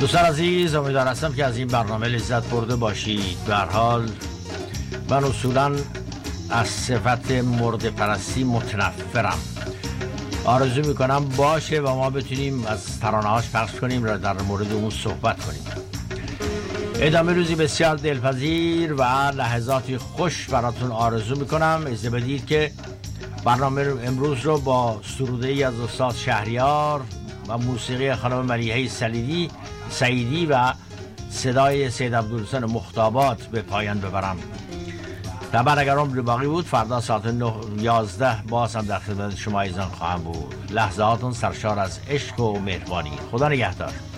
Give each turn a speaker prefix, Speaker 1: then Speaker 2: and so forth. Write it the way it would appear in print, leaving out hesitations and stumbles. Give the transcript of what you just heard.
Speaker 1: دوستان عزیز، امیدوار هستم که از این برنامه لذت برده باشید. به هر حال من اصولا از صفت مورد پرستی متنفرم. آرزو میکنم باشه و ما بتونیم از ترانه‌هاش پخش کنیم و در مورد اون صحبت کنیم. ادامه روزی بسیار دلپذیر و لحظاتی خوش براتون آرزو میکنم. اجازه بدید که برنامه امروز رو با سروده ای از استاد شهریار و موسیقی خانم ملیحه سعیدی و صدای سید عبدالحسین مختابات به پایان ببرم. طبعا اگر عمر باقی بود فردا ساعت 11 باز هم در خدمت شما ایزان خواهم بود. لحظاتون سرشار از عشق و مهربانی. خدا نگهدار.